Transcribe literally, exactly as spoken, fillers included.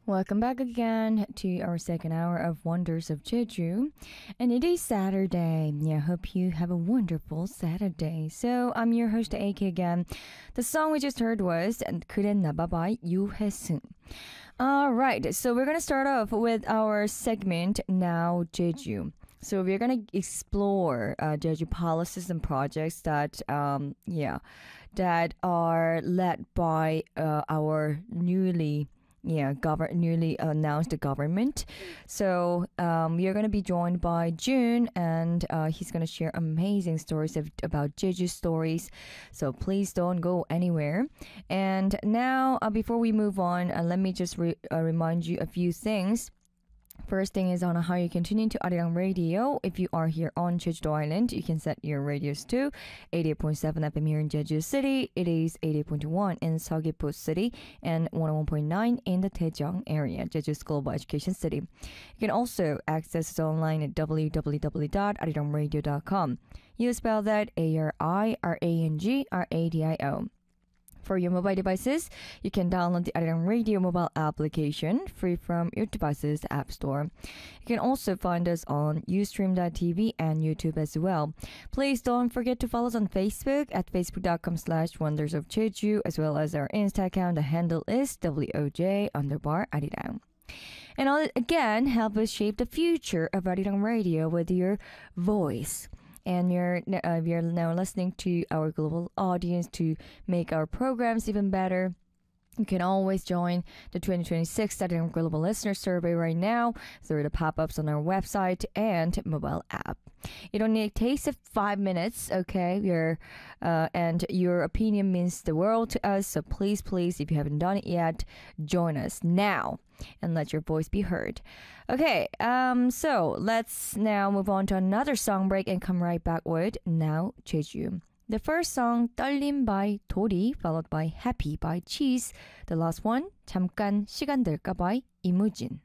Welcome back again to our second hour of Wonders of Jeju. And it is Saturday. Yeah, hope you have a wonderful Saturday. So I'm your host, A K again. The song we just heard was 그랬나봐 by Yoo Hae-sung. All right, so we're going to start off with our segment, Now Jeju. So we're going to explore uh, Jeju policies and projects that, um, yeah, that are led by uh, our newly yeah, govern newly announced government. So um, we are going to be joined by June, and uh, he's going to share amazing stories of, about Jeju stories. So please don't go anywhere. And now, uh, before we move on, uh, let me just re- uh, remind you a few things. First thing is on how you can tune into Arirang Radio. If you are here on Jeju Island, you can set your radios to eighty-eight point seven F M here in Jeju City. It is eighty-eight point one in Seogwipo City and one oh one point nine in the Daejeong area, Jeju's global education city. You can also access us online at w w w dot arirang radio dot com. You spell that A R I R A N G R A D I O. For your mobile devices, you can download the Arirang Radio mobile application free from your device's app store. You can also find us on ustream dot t v and YouTube as well. Please don't forget to follow us on Facebook at facebook.com slash wonders of Jeju, as well as our Insta account. The handle is W O J underbar Arirang. And all, again, help us shape the future of Arirang Radio with your voice. And you're, uh, you're now listening to our global audience to make our programs even better. You can always join the twenty twenty-six Arirang Global Listener Survey right now through the pop-ups on our website and mobile app. It only takes five minutes, okay? Your uh, and your opinion means the world to us. So please, please, if you haven't done it yet, join us now and let your voice be heard. Okay, um, so let's now move on to another song break and come right back with Now Jeju. The first song, 떨림 by 도리, followed by Happy by Cheese. The last one, 잠깐 시간 될까 by 이무진.